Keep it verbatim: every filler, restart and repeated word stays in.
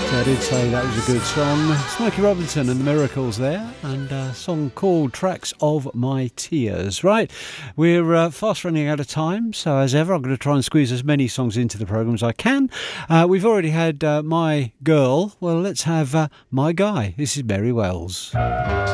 I did say that was a good song. Smokey Robinson and the Miracles there, and a song called Tracks of My Tears. Right, we're uh, fast running out of time, so as ever I'm going to try and squeeze as many songs into the programme as I can. Uh, we've already had uh, My Girl, well let's have uh, My Guy. This is Mary Wells.